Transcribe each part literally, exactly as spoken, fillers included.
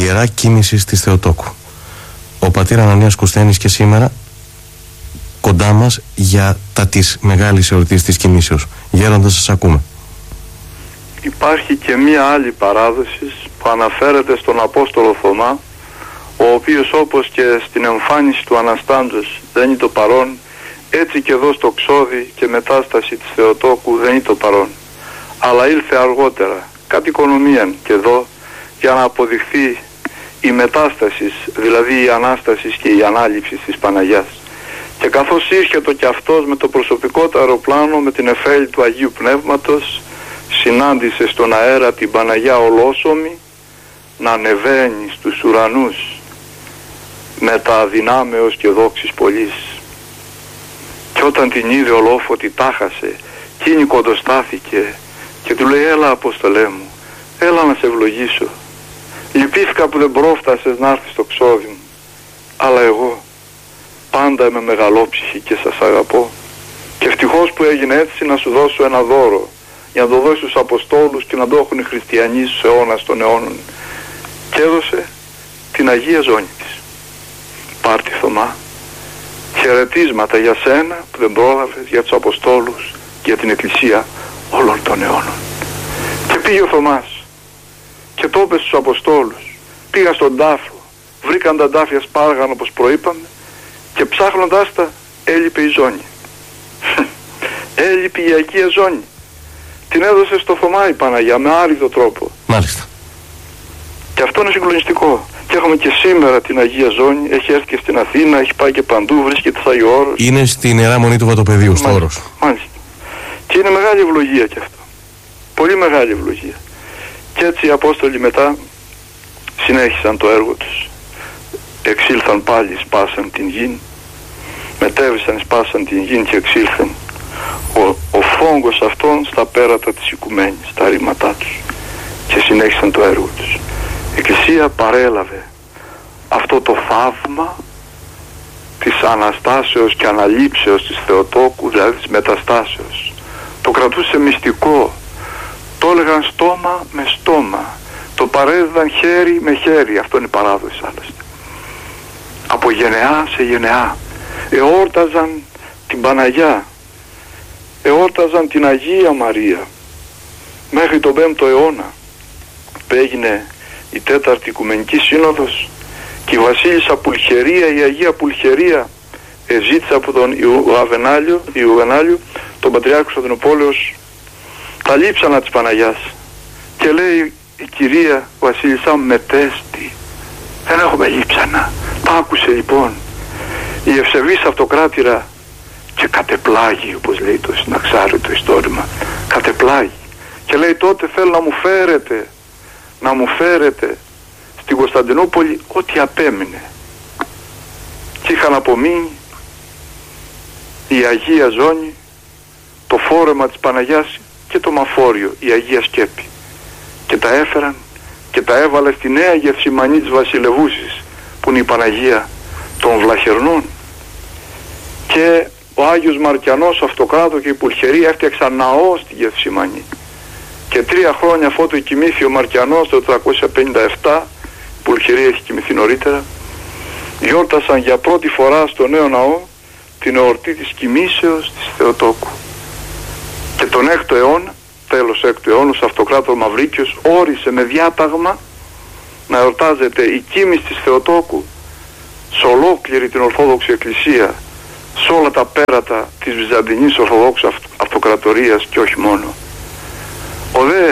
Ιερά Κοίμησης της Θεοτόκου. Ο πατήρ Ανανίας Κουσθένης και σήμερα κοντά μας για τα της μεγάλης εορτής της Κοιμήσεως. Γέροντα, σας ακούμε. Υπάρχει και μία άλλη παράδοση που αναφέρεται στον Απόστολο Θωμά, ο οποίος όπως και στην εμφάνιση του Αναστάντος δεν είναι το παρόν, έτσι και εδώ στο ξόδι και μετάσταση της Θεοτόκου δεν είναι το παρόν, αλλά ήλθε αργότερα κατ' οικονομίαν και εδώ για να αποδειχθεί η μετάσταση, δηλαδή η Ανάσταση και η ανάληψη της Παναγιάς. Και καθώς ήρχετο και αυτός με το προσωπικό του αεροπλάνο με την εφέλη του Αγίου Πνεύματος, συνάντησε στον αέρα την Παναγιά ολόσωμη να ανεβαίνει στους ουρανούς με τα αδυνάμεως και δόξης πολλής. Και όταν την είδε ολόφωτη τάχασε, εκείνη κοντοστάθηκε και του λέει, έλα Απόστολέ μου, έλα να σε ευλογήσω. Λυπήθηκα που δεν πρόφτασες να έρθεις στο ξόδι μου, αλλά εγώ πάντα είμαι μεγαλόψυχη και σας αγαπώ και ευτυχώς που έγινε έτσι να σου δώσω ένα δώρο για να το δώσει στους Αποστόλους και να το έχουν οι χριστιανοί στους αιώνας των αιώνων. Και έδωσε την Αγία Ζώνη της. Πάρτι Θωμά, χαιρετίσματα για σένα που δεν πρόλαβες, για τους Αποστόλους και για την Εκκλησία όλων των αιώνων. Και πήγε ο Θωμάς και το είπε στους Αποστόλους. Πήγα στον τάφο, βρήκαν τα τάφια σπάργαν όπως προείπαμε και ψάχνοντάς τα έλειπε η ζώνη. Έλειπε η Αγία Ζώνη. Την έδωσε στο Θωμά η Παναγιά με άρρητο τρόπο. Μάλιστα. Και αυτό είναι συγκλονιστικό. Και έχουμε και σήμερα την Αγία Ζώνη. Έχει έρθει και στην Αθήνα, έχει πάει και παντού, βρίσκεται στο Άγιο Όρος. Είναι στην Ιερά Μονή του Βατοπεδίου, στο Όρος. Μάλιστα. Και είναι μεγάλη ευλογία και αυτό. Πολύ μεγάλη ευλογία. Και έτσι οι Απόστολοι μετά συνέχισαν το έργο τους. Εξήλθαν πάλι, σπάσαν την γη. Μετέβησαν, σπάσαν την γη και εξήλθαν. Ο, ο φόγκος αυτών στα πέρατα της οικουμένης, τα ρήματά τους, και συνέχισαν το έργο τους. Η Εκκλησία παρέλαβε αυτό το θαύμα της Αναστάσεως και Αναλήψεως της Θεοτόκου, δηλαδή της Μεταστάσεως. Το κρατούσε μυστικό, το έλεγαν στόμα με στόμα, το παρέδιδαν χέρι με χέρι. Αυτό είναι η παράδοση άλλωστε. Από γενεά σε γενεά εόρταζαν την Παναγιά, εόρταζαν την Αγία Μαρία μέχρι τον πέμπτο αιώνα που έγινε η τέταρτη Οικουμενική Σύνοδος και η Βασίλισσα Πουλχερία, η Αγία Πουλχερία, ζήτησε από τον Ιουβενάλιο, Ιουβενάλιο τον Πατριάρχο Κωνσταντινούπολεως, τα λείψανα της Παναγιάς, και λέει η κυρία Βασίλισσα, μετέστη, δεν έχουμε λείψανα. Τα άκουσε λοιπόν η ευσεβής αυτοκράτηρα και κατεπλάγει, όπως λέει το συναξάρι το ιστόρημα, κατεπλάγει και λέει, τότε θέλω να μου φέρετε να μου φέρετε στην Κωνσταντινούπολη ό,τι απέμεινε. Και είχαν απομείνει η Αγία Ζώνη, το φόρεμα της Παναγιάς και το μαφόριο, η Αγία Σκέπη, και τα έφεραν και τα έβαλε στη νέα Γεθσιμανή της Βασιλευούσης που είναι η Παναγία των Βλαχερνών. Και ο Άγιος Μαρκιανός Αυτοκράτο και η Πουλχερία έφτιαξαν ναό στη Γεθσιμανή. Και τρία χρόνια αφού το κοιμήθη ο Μαρκιανός το τετρακόσια πενήντα επτά, η Πουλχερία έχει κοιμηθεί νωρίτερα, γιόρτασαν για πρώτη φορά στο νέο ναό την εορτή της κοιμήσεως της Θεοτόκου. Και τον έκτο αιώνα, τέλος έκτου αιώνα, ο Αυτοκράτορ Μαυρίκιος όρισε με διάταγμα να εορτάζεται η κοίμηση της Θεοτόκου σε ολόκληρη την Ορθόδοξη Εκκλησία, σε όλα τα πέρατα της Βυζαντινής Ορθοδόξου Αυτοκρατορίας και όχι μόνο. Ο δε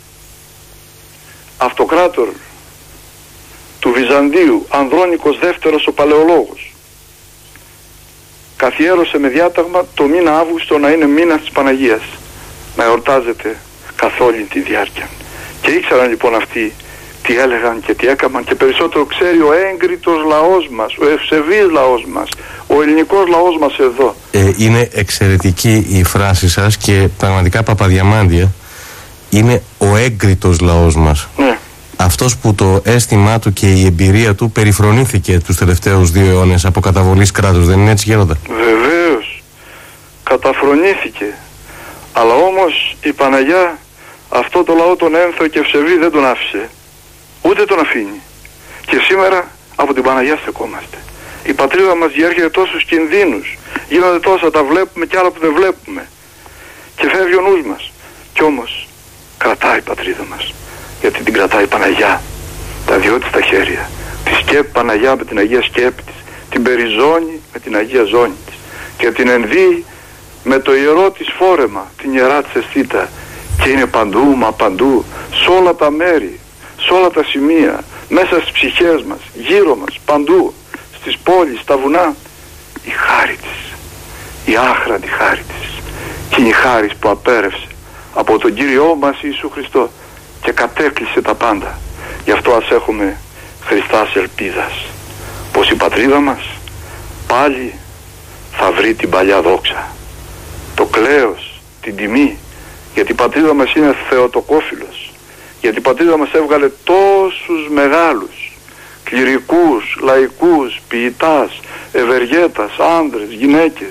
Αυτοκράτορ του Βυζαντίου, Ανδρώνικος δεύτερος ο Παλαιολόγος, καθιέρωσε με διάταγμα το μήνα Αύγουστο να είναι μήνας της Παναγίας, να εορτάζεται καθ' όλη τη διάρκεια. Και ήξεραν λοιπόν αυτοί τι έλεγαν και τι έκαναν, και περισσότερο ξέρει ο έγκριτος λαός μας, ο ευσεβής λαός μας, ο ελληνικός λαός μας εδώ. Ε, είναι εξαιρετική η φράση σας και πραγματικά Παπαδιαμάντια, είναι ο έγκριτος λαός μας. Ναι. Αυτός που το αίσθημά του και η εμπειρία του περιφρονήθηκε τους τελευταίους δύο αιώνες από καταβολής κράτους, δεν είναι έτσι γέροντα? Βεβαίως, καταφρονήθηκε. Αλλά όμως η Παναγιά αυτό το λαό τον ένθο και ευσεβή δεν τον άφησε. Ούτε τον αφήνει. Και σήμερα από την Παναγιά στεκόμαστε. Η πατρίδα μας διέρχεται τόσους κινδύνους. Γίνονται τόσα, τα βλέπουμε και άλλα που δεν βλέπουμε. Και φεύγει ο νους μας. Κι όμως κρατάει η πατρίδα μας. Γιατί την κρατάει η Παναγιά. Τα δυο της τα χέρια. Τη σκέπη Παναγιά με την Αγία Σκέπη της. Την περιζώνει με την Αγία Ζώνη της. Και την ενδύει με το ιερό της φόρεμα, την ιερά της αισθήτα. Και είναι παντού, μα παντού, σε όλα τα μέρη, σε όλα τα σημεία, μέσα στις ψυχές μας, γύρω μας, παντού, στις πόλεις, στα βουνά, η χάρη της, η άχραντη χάρη της. Και είναι η χάρη που απέρευσε από τον Κύριό μας Ιησού Χριστό και κατέκλυσε τα πάντα. Γι' αυτό ας έχουμε Χριστάς ελπίδας, πως η πατρίδα μας πάλι θα βρει την παλιά δόξα, το κλέος, την τιμή, γιατί η πατρίδα μας είναι θεοτοκόφιλος, γιατί η πατρίδα μας έβγαλε τόσους μεγάλους κληρικούς, λαϊκούς, ποιητάς, ευεργέτας, άντρες, γυναίκες,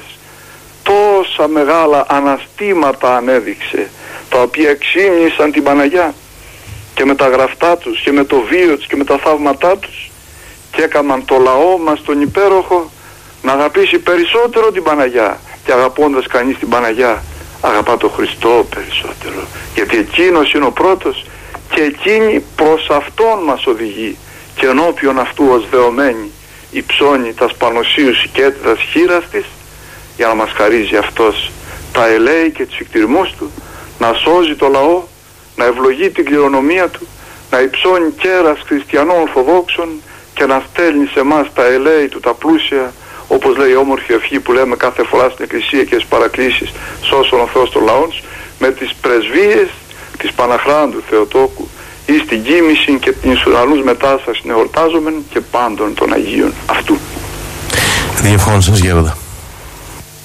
τόσα μεγάλα αναστήματα ανέδειξε, τα οποία εξήμνησαν την Παναγιά και με τα γραφτά τους και με το βίο τους και με τα θαύματά τους και έκαναν το λαό μας τον υπέροχο να αγαπήσει περισσότερο την Παναγιά, και αγαπώντας κανείς την Παναγιά αγαπά τον Χριστό περισσότερο, γιατί εκείνος είναι ο πρώτος και εκείνη προς αυτόν μας οδηγεί, και ενώπιον αυτού ως δεωμένη υψώνει τα σπανοσίους οικέτητας χείρας της, για να μας χαρίζει αυτός τα ελέη και τους εκτιρμούς του, να σώζει το λαό, να ευλογεί την κληρονομία του, να υψώνει κέρας χριστιανών ορθοδόξων και να στέλνει σε εμάς τα ελέη του, τα πλούσια, όπως λέει η όμορφη ευχή που λέμε κάθε φορά στην Εκκλησία και στις παρακλήσεις, σώσον ο Θεός των λαών, με τις πρεσβείες της Παναχράντου Θεοτόκου ή στην κοίμηση και την Ισουρανούς μετάσταση εορτάζομεν και πάντων των Αγίων αυτού. Διευχών σας, Γέροντα.